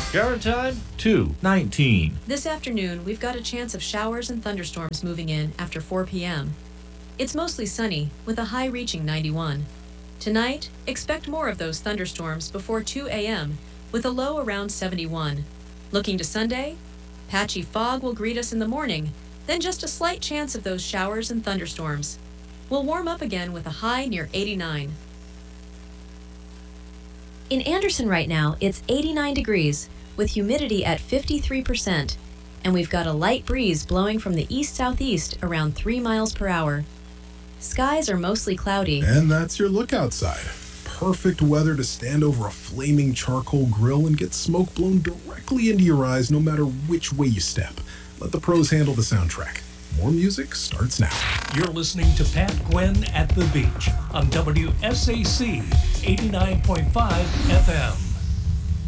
Current time 2:19. This afternoon, we've got a chance of showers and thunderstorms moving in after 4 p.m. It's mostly sunny, with a high reaching 91. Tonight, expect more of those thunderstorms before 2 a.m., with a low around 71. Looking to Sunday, patchy fog will greet us in the morning, then just a slight chance of those showers and thunderstorms. We'll warm up again with a high near 89. In Anderson right now, it's 89 degrees, with humidity at 53%, and we've got a light breeze blowing from the east-southeast around 3 miles per hour. Skies are mostly cloudy. And that's your look outside. Perfect weather to stand over a flaming charcoal grill and get smoke blown directly into your eyes no matter which way you step. Let the pros handle the soundtrack. More music starts now. You're listening to Pat Gwynn at the Beach on WSAC 89.5 FM.